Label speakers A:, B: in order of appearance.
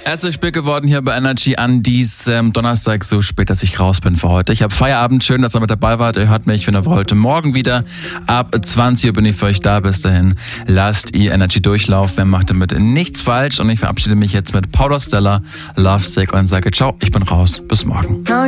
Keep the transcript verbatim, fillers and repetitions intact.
A: Es ist spät geworden hier bei Energy an diesem Donnerstag, so spät, dass ich raus bin für heute. Ich habe Feierabend, schön, dass ihr mit dabei wart. Ihr hört mich, ich bin aber heute Morgen wieder. Ab zwanzig Uhr bin ich für euch da. Bis dahin lasst ihr Energy durchlaufen. Wer macht damit nichts falsch? Und ich verabschiede mich jetzt mit Paula Stella, Lovesick und sage ciao, ich bin raus. Bis morgen.